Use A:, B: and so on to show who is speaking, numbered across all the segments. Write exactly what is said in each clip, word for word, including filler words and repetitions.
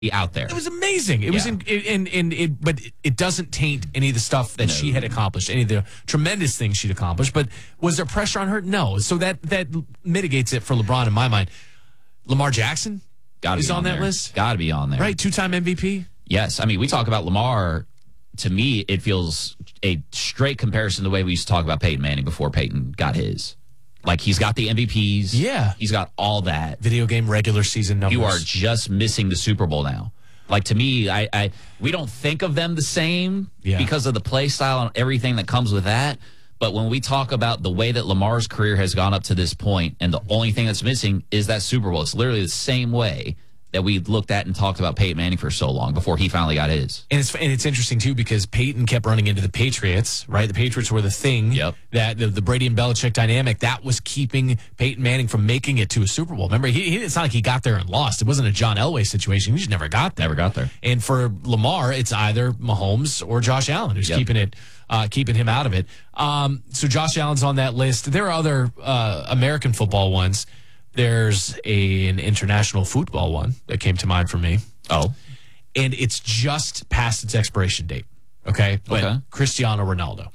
A: out there.
B: It was amazing. It yeah. was in, in, in, it, but it doesn't taint any of the stuff that no. she had accomplished, any of the tremendous things she'd accomplished. But was there pressure on her? No. So that that mitigates it for LeBron in my mind. Lamar Jackson
A: Gotta
B: is
A: on,
B: on that
A: there.
B: list.
A: Got to be on there,
B: right? Two-time M V P.
A: Yes, I mean we talk about Lamar. To me, it feels a straight comparison to the way we used to talk about Peyton Manning before Peyton got his. Like, he's got the M V Ps.
B: Yeah.
A: He's got all that.
B: Video game regular season numbers.
A: You are just missing the Super Bowl now. Like, to me, I, I we don't think of them the same yeah. because of the play style and everything that comes with that. But when we talk about the way that Lamar's career has gone up to this point, and the only thing that's missing is that Super Bowl. It's literally the same way that we looked at and talked about Peyton Manning for so long before he finally got his.
B: And it's and it's interesting, too, because Peyton kept running into the Patriots, right? The Patriots were the thing.
A: Yep.
B: That the, the Brady and Belichick dynamic, that was keeping Peyton Manning from making it to a Super Bowl. Remember, he, he, it's not like he got there and lost. It wasn't a John Elway situation. He just never got there.
A: Never got there.
B: And for Lamar, it's either Mahomes or Josh Allen who's yep. keeping it, uh, keeping him out of it. Um, so Josh Allen's on that list. There are other uh, American football ones. There's a, an international football one that came to mind for me.
A: Oh.
B: And it's just past its expiration date. Okay? But
A: okay.
B: Cristiano Ronaldo.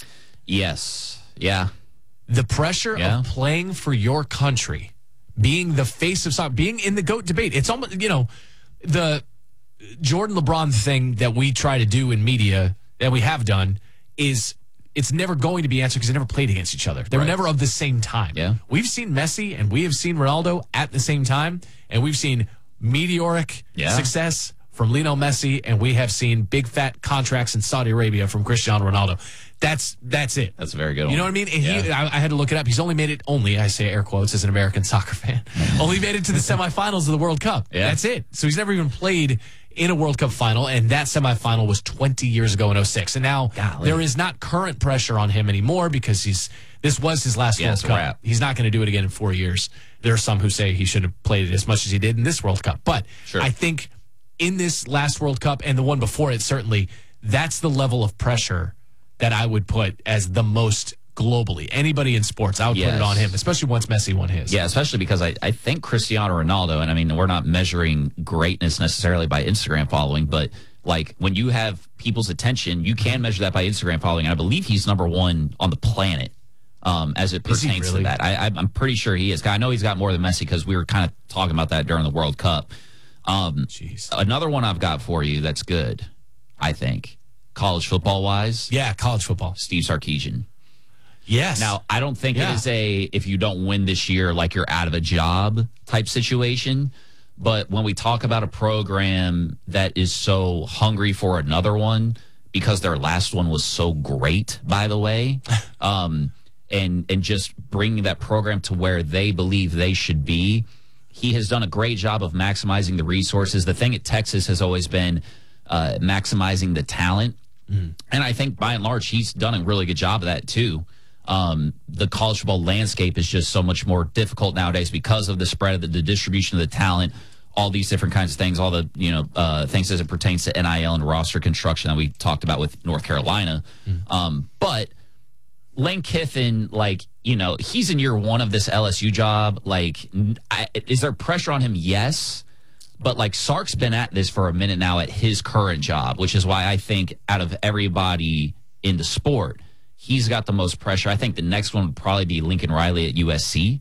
A: Yes. Yeah.
B: The pressure yeah. of playing for your country, being the face of soccer, being in the GOAT debate. It's almost, you know, the Jordan LeBron thing that we try to do in media, that we have done, is it's never going to be answered because they never played against each other. They right. were never of the same time.
A: Yeah.
B: We've seen Messi and we have seen Ronaldo at the same time, and we've seen meteoric yeah. success from Lionel Messi, and we have seen big fat contracts in Saudi Arabia from Cristiano Ronaldo. That's that's it.
A: That's a very good one.
B: You know what I mean? And
A: yeah.
B: he, I, I had to look it up. He's only made it, only, I say air quotes as an American soccer fan, only made it to the semifinals of the World Cup.
A: Yeah.
B: That's it. So he's never even played in a World Cup final, and that semifinal was twenty years ago in oh six. And now
A: Golly.
B: there is not current pressure on him anymore because he's this was his last
A: yeah,
B: World Cup.
A: Wrap.
B: He's not going to do it again in four years. There are some who say he should have played it as much as he did in this World Cup. But
A: sure.
B: I think in this last World Cup and the one before it, certainly, that's the level of pressure that I would put as the most globally. Anybody in sports, I would
A: yes.
B: put it on him, especially once Messi won his.
A: Yeah, especially because I, I think Cristiano Ronaldo, and I mean, we're not measuring greatness necessarily by Instagram following, but like when you have people's attention, you can measure that by Instagram following. And I believe he's number one on the planet um, as it pertains
B: really?
A: to that. I, I'm pretty sure he is. I know he's got more than Messi because we were kind of talking about that during the World Cup. Um,
B: Jeez.
A: Another one I've got for you that's good, I think, college football-wise.
B: Yeah, college football.
A: Steve Sarkisian.
B: Yes.
A: Now, I don't think
B: yeah.
A: it is a, if you don't win this year, like you're out of a job type situation. But when we talk about a program that is so hungry for another one, because their last one was so great, by the way, um, and, and just bringing that program to where they believe they should be, he has done a great job of maximizing the resources. The thing at Texas has always been uh, maximizing the talent. Mm. And I think by and large, he's done a really good job of that too. Um, the college football landscape is just so much more difficult nowadays because of the spread of the, the distribution of the talent, all these different kinds of things, all the, you know, uh, things as it pertains to N I L and roster construction that we talked about with North Carolina. Mm. Um, but Lane Kiffin, like, you know, he's in year one of this L S U job. Like, I, is there pressure on him? Yes. But, like, Sark's been at this for a minute now at his current job, which is why I think out of everybody in the sport, he's got the most pressure. I think the next one would probably be Lincoln Riley at U S C.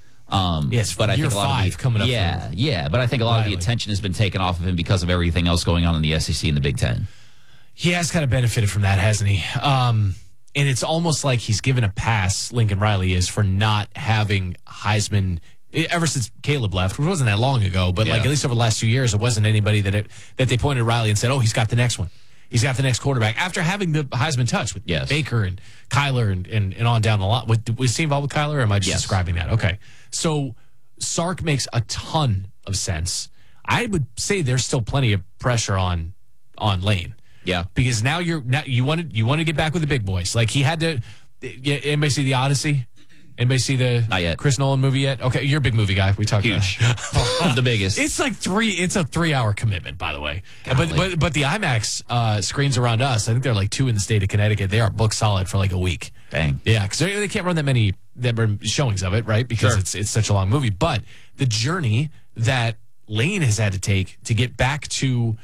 A: Um,
B: yes,
A: but I
B: year
A: think a lot
B: five
A: of the,
B: coming up.
A: Yeah, yeah. But I think a lot
B: Riley.
A: of the attention has been taken off of him because of everything else going on in the S E C and the Big Ten.
B: He has kind of benefited from that, hasn't he? Um, and it's almost like he's given a pass, Lincoln Riley is, for not having Heisman ever since Caleb left, which wasn't that long ago, but yeah. like at least over the last two years, it wasn't anybody that it, that they pointed to Riley and said, oh, he's got the next one. He's got the next quarterback after having the Heisman touch with
A: yes.
B: Baker and Kyler and, and, and on down the line. Was, was he involved with Kyler, or am I just
A: yes.
B: describing that? Okay. So Sark makes a ton of sense. I would say there's still plenty of pressure on on Lane.
A: Yeah.
B: Because now you're now you want to you want to get back with the big boys. Like he had to. Yeah, anybody see the Odyssey? Anybody see the
A: Not yet.
B: Chris Nolan movie yet? Okay, you're a big movie guy. We talked
A: Huge.
B: about
A: the biggest.
B: It's like three. It's a three-hour commitment, by the way.
A: Golly.
B: But but but the IMAX uh, screens around us, I think they're like two in the state of Connecticut. They are booked solid for like a week.
A: Dang.
B: Yeah, because they, they can't run that many that showings of it, right? Because
A: sure.
B: it's it's such a long movie. But the journey that Lane has had to take to get back to